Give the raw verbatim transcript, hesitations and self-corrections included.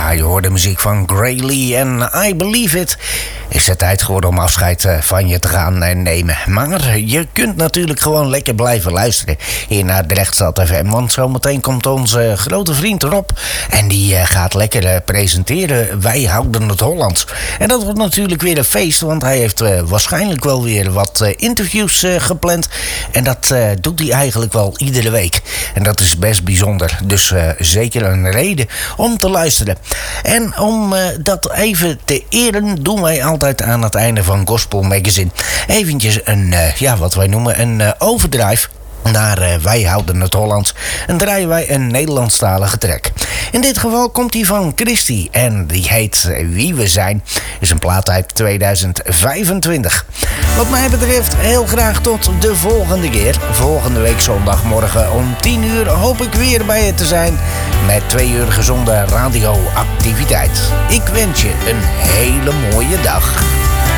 Ja, je hoort de muziek van Gray Lee en I Believe It. Is het tijd geworden om afscheid van je te gaan nemen. Maar je kunt natuurlijk gewoon lekker blijven luisteren hier naar Drechtstad F M. Want zometeen komt onze grote vriend Rob. En die gaat lekker presenteren. Wij houden het Hollands. En dat wordt natuurlijk weer een feest. Want hij heeft waarschijnlijk wel weer wat interviews gepland. En dat doet hij eigenlijk wel iedere week. En dat is best bijzonder. Dus uh, zeker een reden om te luisteren. En om uh, dat even te eren doen wij altijd aan het einde van Gospel Magazine eventjes een, uh, ja, wat wij noemen een uh, overdrive naar uh, Wij Houden het Hollands. En draaien wij een Nederlandstalige track. In dit geval komt die van Christy en die heet uh, Wie We Zijn. Is een plaat uit tweeduizend vijfentwintig. Wat mij betreft heel graag tot de volgende keer. Volgende week zondagmorgen om tien uur hoop ik weer bij je te zijn met twee uur gezonde radioactiviteit. Ik wens je een hele mooie dag.